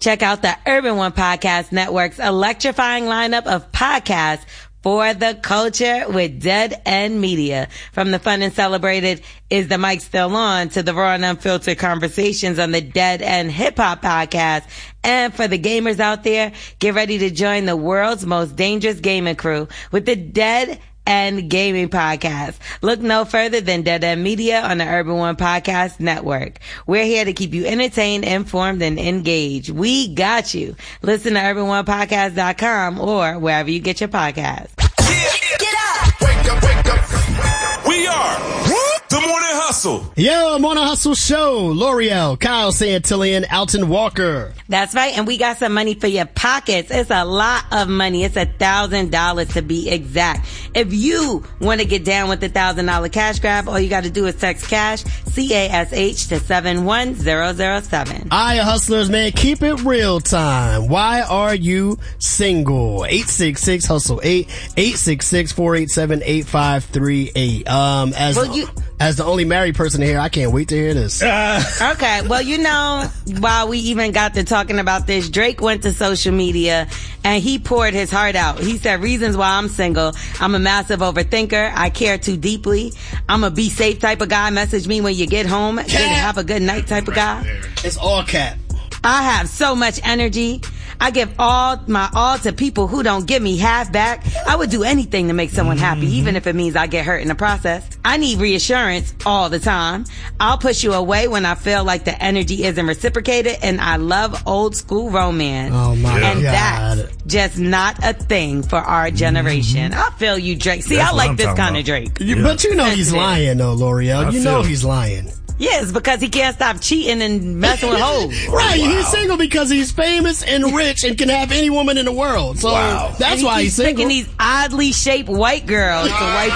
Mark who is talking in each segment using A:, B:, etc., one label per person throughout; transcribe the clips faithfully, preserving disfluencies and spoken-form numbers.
A: Check out the Urban One Podcast Network's electrifying lineup of podcasts for the culture with Dead End Media. From the fun and celebrated Is the Mic Still On to the raw and unfiltered conversations on the Dead End Hip Hop Podcast. And for the gamers out there, get ready to join the world's most dangerous gaming crew with the Dead End Gaming Podcast. Look no further than Dead End Media on the Urban One Podcast Network. We're here to keep you entertained, informed, and engaged. We got you. Listen to urban one podcast dot com or wherever you get your podcasts.
B: Yeah. Get up! Wake up, wake up. We are The Morning Hustle.
C: Yo, Morning Hustle Show. L'Oreal, Kyle Santillan, Alton Walker.
A: That's right, and we got some money for your pockets. It's a lot of money. It's a thousand dollars to be exact. If you want to get down with the thousand dollar cash grab, all you got to do is text cash, C A S H, to seven one zero zero seven.
C: Aye, hustlers, man, keep it real time. Why are you single? eight six six hustle eight, eight six six, four eight seven, eight five three eight. Um, as
A: well, you-
C: As the only married person here, I can't wait to hear this.
A: Uh. Okay, well, you know, while we even got to talking about this, Drake went to social media and he poured his heart out. He said, reasons why I'm single. I'm a massive overthinker. I care too deeply. I'm a be safe type of guy. Message me when you get home. Get have a good night type of guy.
C: It's all cat.
A: I have so much energy. I give all my all to people who don't give me half back. I would do anything to make someone happy, even if it means I get hurt in the process. I need reassurance all the time. I'll push you away when I feel like the energy isn't reciprocated, and I love old school romance.
C: Oh my
A: and
C: God.
A: that's just not a thing for our generation. I feel you, Drake. See,
D: That's
A: I like
D: what I'm
A: this
D: talking
A: kind of
D: about.
A: Drake.
C: You, but you know he's lying though, L'Oreal.
D: I
C: You know
D: feel-
C: he's lying.
A: Yes, because he can't stop cheating and messing with hoes.
C: Right, he's single because he's famous and rich and can have any woman in the world. So
D: Wow.
C: that's
A: And
C: why he's
A: keeps picking
C: single.
A: these oddly shaped white girls to wipe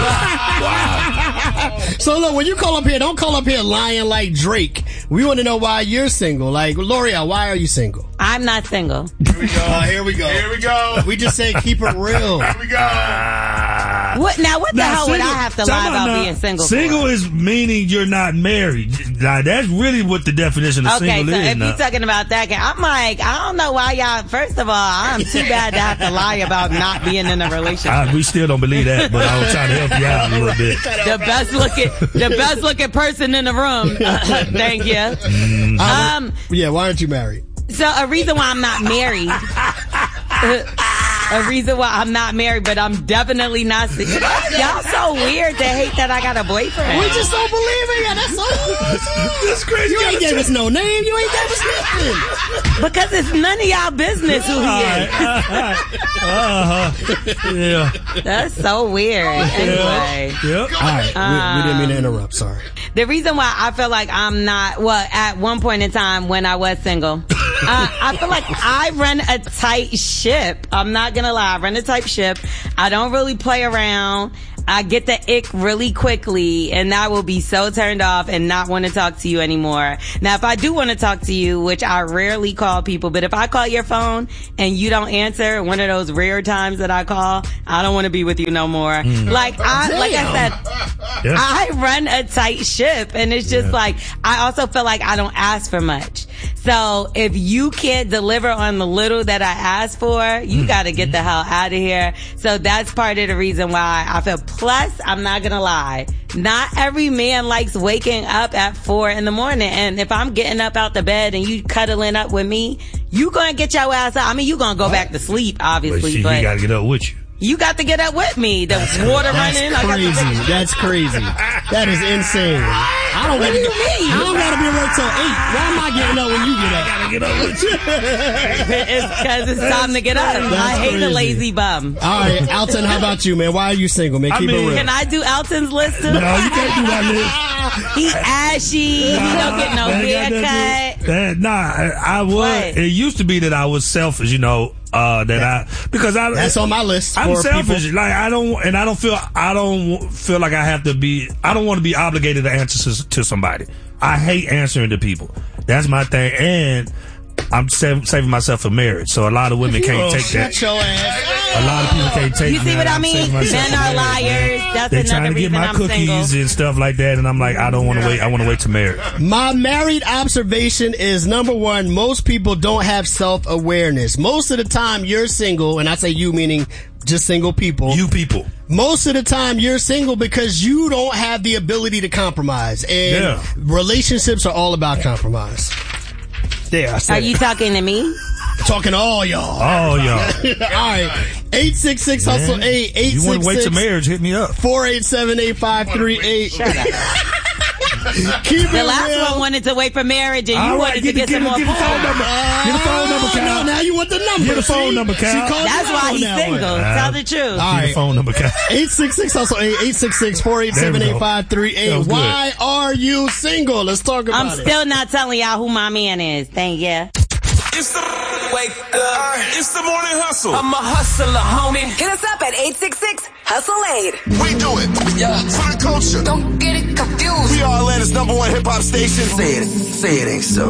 A: up.
C: So look, when you call up here, don't call up here lying like Drake. We want to know why you're single. Like, L'Oreal, why are you single?
A: I'm not single.
C: Here we go. Uh, here we go.
D: Here we go.
C: We just said keep it real.
D: Here we go.
A: What now? What the
D: Now,
A: hell would
D: single-
A: I have to
D: Talk
A: lie about
D: now,
A: being single?
D: Single
A: for?
D: is meaning you're not married. Now, that's really what the definition of
A: Okay,
D: single
A: so
D: is.
A: if
D: now.
A: you're talking about that, I'm like, I don't know why y'all. First of all, I'm too bad to have to lie about not being in a relationship.
D: I, we still don't believe that, but I was trying to help you out a little bit.
A: The best looking, the best looking person in the room. Thank you.
D: Mm-hmm.
A: Um,
C: Yeah, why aren't you married?
A: so a reason why I'm not married. A reason why I'm not married, but I'm definitely not single. Y'all so weird to hate that I got a boyfriend.
C: We just don't believe in you. That's so
D: That's crazy.
C: You ain't gave us no name. You ain't gave us nothing.
A: Because it's none of y'all business who he is.
D: Uh-huh. Yeah.
A: That's so weird. Anyway.
D: Yep.
C: All right, we, we didn't mean to interrupt. Sorry.
A: The reason why I feel like I'm not, well, at one point in time when I was single, uh, I feel like I run a tight ship. I'm not gonna lie, I run a tight ship. I don't really play around. I get the ick really quickly, and I will be so turned off and not want to talk to you anymore. Now, if I do want to talk to you, which I rarely call people, but if I call your phone and you don't answer, one of those rare times that I call, I don't want to be with you no more. Mm. Like I, like I said, yeah. I run a tight ship, and it's just yeah. like, I also feel like I don't ask for much. So if you can't deliver on the little that I asked for, you got to get the hell out of here. So that's part of the reason why I feel. Plus, I'm not gonna lie, not every man likes waking up at four in the morning. And if I'm getting up out the bed and you cuddling up with me, you gonna get your ass up. I mean, you gonna go back to sleep, obviously,
D: but, she,
A: but
D: you gotta get up with you.
A: You got to get up with me. The
C: That's
A: water
C: That's
A: running.
C: Crazy.
A: I got to
C: That's crazy. That is insane. I don't
A: what
C: gotta
A: do you
C: get,
A: mean?
C: I don't gotta be awake till eight. Why am I getting up when you get up?
D: I gotta get up with you.
A: It's because it's time to get up.
C: That's
A: I hate
C: crazy.
A: a lazy bum.
C: All right, Alton, how about you, man? Why are you single, man?
D: I
C: Keep
D: mean-
C: it real.
A: Can I do Elton's list too?
D: No, you can't do that list.
A: He ashy. He don't get no haircut.
D: That, nah, I, I was.
A: What?
D: It used to be that I was selfish, you know. Uh, that I because I
C: That's on my list.
D: I'm
C: for
D: selfish.
C: people.
D: Like I don't, and I don't feel I don't feel like I have to be. I don't want to be obligated to answer to, to somebody. I hate answering to people. That's my thing, and I'm sav- saving myself for marriage. So a lot of women can't
C: Oh,
D: take
C: shut
D: that.
C: your ass.
D: A lot of people can't take
A: You see what I mean? Men are liars. That's
D: They're
A: another
D: trying to get
A: reason
D: my
A: I'm
D: cookies
A: single.
D: and stuff like that, and I'm like, I don't want to wait. I want to wait to marry.
C: My married observation is, number one, most people don't have self-awareness. Most of the time you're single, and I say you meaning just single people.
D: You people.
C: Most of the time you're single because you don't have the ability to compromise. And
D: Yeah.
C: relationships are all about compromise. There, I said
A: Are you
C: it.
A: talking to me?
C: Talking to all y'all.
D: Oh, y'all.
C: All right. eight six six hustle
D: Man,
C: eight eight
D: You want to wait
C: six
D: to
C: six
D: marriage? Hit me up.
C: four eight seven eight five three eight.
A: Shut up.
C: Keep
A: The
C: it
A: last
C: real.
A: one wanted to wait for marriage, and you
D: All right,
A: wanted to
D: get,
A: get
D: the,
A: some
D: get,
A: more
D: the, get the phone
A: porn.
D: number. Get the phone number,
C: Oh,
D: Cal.
C: no, now you want the number.
D: Get the phone
C: See?
D: number, Cal.
C: She called
A: That's
C: you
A: why
C: out
A: he's
C: on that
A: single.
C: one.
A: Tell the truth.
C: All
D: Get
C: right.
D: the phone number, Cal.
C: eight six six hustle eight eight six six four eight seven eight five three
D: That
C: eight.
D: was good.
C: Why are you single? Let's talk about
A: I'm
C: it.
A: still not telling y'all who my man is. Thank you.
B: It's the wake up. It's the morning hustle.
E: I'm a hustler, homie.
F: Hit us up at eight six six hustle eight.
G: We do it. Yeah. For the culture.
F: Don't get it confused.
G: We are Atlanta's number one hip hop station. Say it. Say it ain't so.